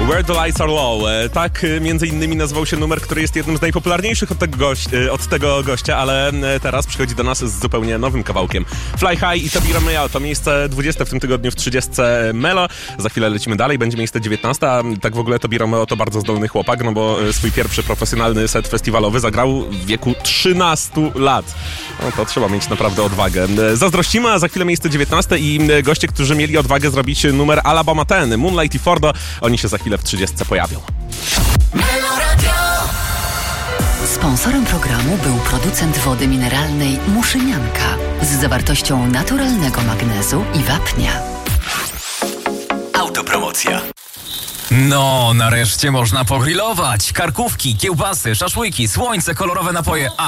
Where the Lights Are Low. Tak między innymi nazywał się numer, który jest jednym z najpopularniejszych od tego gościa, ale teraz przychodzi do nas z zupełnie nowym kawałkiem. Fly High i Tobi Romeo to miejsce 20 w tym tygodniu w 30 Melo. Za chwilę lecimy dalej, będzie miejsce 19. Tak w ogóle Tobi Romeo to bardzo zdolny chłopak, no bo swój pierwszy profesjonalny set festiwalowy zagrał w wieku 13 lat. No to trzeba mieć naprawdę odwagę. Zazdrościmy, a za chwilę miejsce 19 i goście, którzy mieli odwagę zrobić numer Alabama 10, Moonlight i Fordo, oni się za chwilę w 30 pojawią. Sponsorem programu był producent wody mineralnej Muszynianka z zawartością naturalnego magnezu i wapnia. Autopromocja. No, nareszcie można pogrillować. Karkówki, kiełbasy, szaszłyki, słońce, kolorowe napoje,